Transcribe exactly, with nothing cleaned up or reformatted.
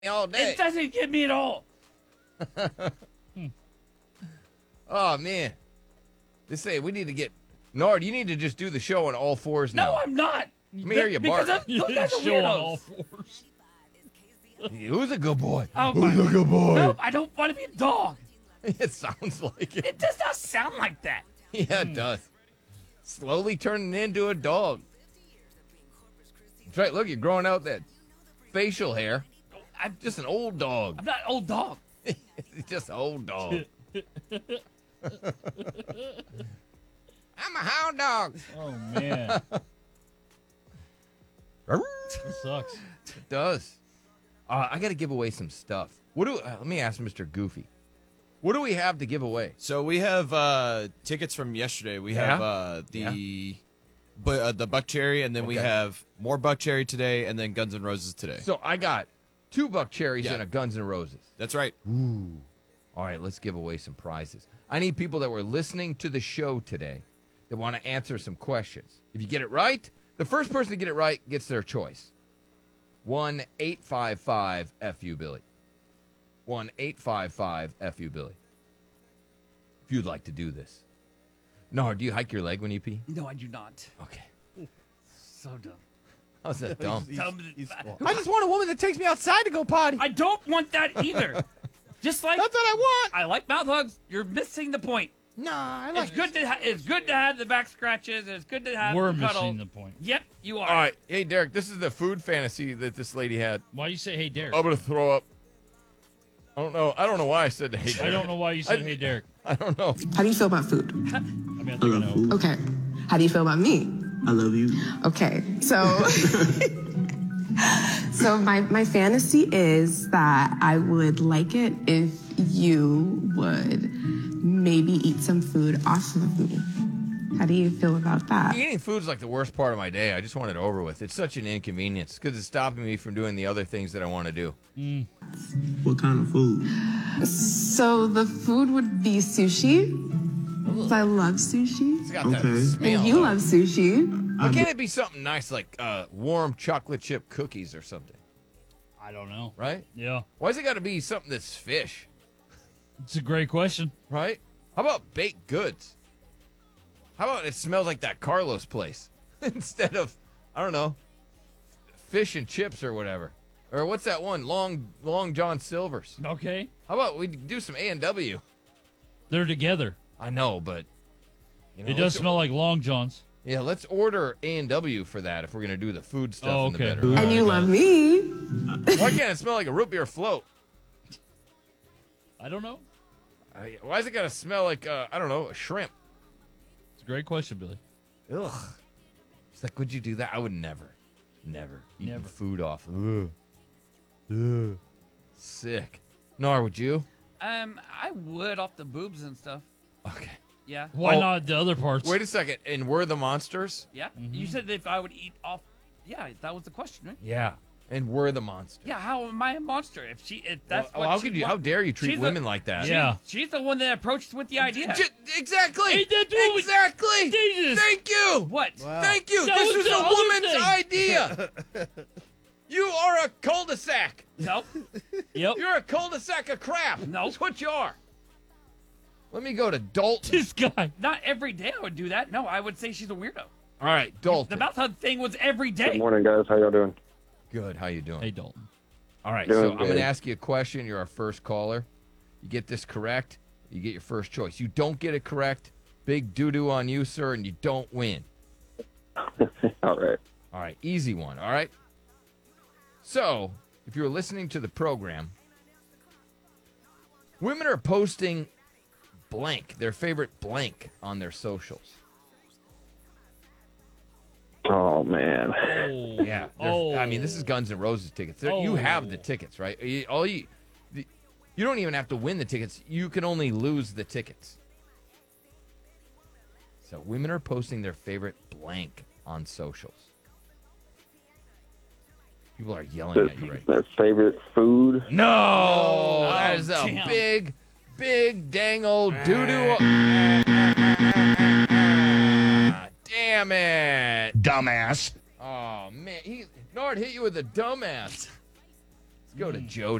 all day. It doesn't get me at all. Oh, man. They say we need to get... Nard, you need to just do the show on all fours now. No, I'm not. Let me hear you Because bark. I'm- those guys are Show on all weirdos. fours. Who's a good boy? Oh, Who's my- a good boy? No, I don't want to be a dog. It sounds like it. It does not sound like that. Yeah, it does. Slowly turning into a dog. That's right. Look, you're growing out that facial hair. I'm Just an old dog. I'm not an old dog. Just an old dog. I'm a hound dog. Oh, man. That sucks. It does. Uh, I got to give away some stuff. What do? Uh, let me ask Mister Goofy. What do we have to give away? So we have uh, tickets from yesterday. We Yeah? have uh, the bu- uh, the Buck Cherry, and then we Okay. have more Buck Cherry today, and then Guns N' Roses today. So I got two Buck Cherries Yeah. and a Guns N' Roses. That's right. Ooh. All right, let's give away some prizes. I need people that were listening to the show today that want to answer some questions. If you get it right, the first person to get it right gets their choice. one eight five five F U Billy. one eight five five F U Billy. If you'd like to do this. No, do you hike your leg when you pee? No, I do not. Okay. So dumb. How's that dumb? Dumb. I just want a woman that takes me outside to go potty. I don't want that either. Just like That's what I want. I like mouth hugs. You're missing the point. No, I like It's good to ha- it's good to have the back scratches. It's good to have We're the cuddle. missing the point. Yep, you are. All right. Hey, Derek, this is the food fantasy that this lady had. Why you say, hey, Derek? I'm going to throw up. I don't know. I don't know why I said hey, Derek. I don't know why you said, I- hey, Derek. I don't know. How do you feel about food? I mean, I think I know. Okay. How do you feel about me? I love you. Okay. So So my, my fantasy is that I would like it if you would maybe eat some food off of me. How do you feel about that? Eating food's like the worst part of my day. I just want it over with. It's such an inconvenience because it's stopping me from doing the other things that I want to do. What kind of food? So the food would be sushi. I love sushi. It's got Okay. that smell. And you love sushi. Why can't it be something nice like uh, warm chocolate chip cookies or something, I don't know. right? Yeah. Why's it got to be something that's fish, It's a great question. right? How about baked goods? How about it smells like that Carlos place instead of, I don't know, fish and chips or whatever? Or what's that one? Long Long John Silver's. Okay. How about we do some A and W? They're together. I know, but you know, It does let's- smell like Long Johns. Yeah, let's order A and W for that if we're gonna do the food stuff Oh, in the okay. bedroom. And you love me. Why can't it smell like a root beer float? I don't know. I- Why is it gotta smell like uh, I don't know, a shrimp? It's a great question, Billy. Ugh. It's like, would you do that? I would never, never, eat Never. food off. Ugh. Ugh. Sick. Nor, would you? Um, I would off the boobs and stuff. Okay. Yeah. Why Oh. not the other parts? Wait a second. And we're the monsters? Yeah. You said if I would eat off. Yeah, that was the question, right? Yeah. And we're the monsters. Yeah. How am I a monster? If she, if that's Well, what how she could you? wa- How dare you treat She's the- women like that? Yeah. She's the one that approached with the idea. J- exactly. Hey, that's what we- exactly. Jesus. Thank you. What? Thank you. That this was is the a other woman's thing. idea. You are a cul-de-sac. No. Yep. You're a cul-de-sac of crap. No. That's what you are. Let me go to Dalton. This guy. Not every day I would do that. No, I would say she's a weirdo. All right, The Dalton. mouth hug thing was every day. Good morning, guys. How y'all doing? Good. How you doing? Hey, Dalton. All right, Doing so I'm good. going to ask you a question. You're our first caller. You get this correct, you get your first choice. You don't get it correct, big doo-doo on you, sir, and you don't win. All right. All right, easy one, all right? So, if you're listening to the program, women are posting blank, their favorite blank on their socials. Oh man. Oh. Yeah. they're- Oh. I mean, this is Guns N' Roses tickets. They're- You have the tickets, right? You, all you, the, you don't even have to win the tickets. You can only lose the tickets. So women are posting their favorite blank on socials. People are yelling Their, at you right their favorite food. No, that Oh, is a damn. big, big dang old doo-doo. Damn it. Dumbass. Oh, man. He, Nord hit you with a dumbass. Let's go to Joe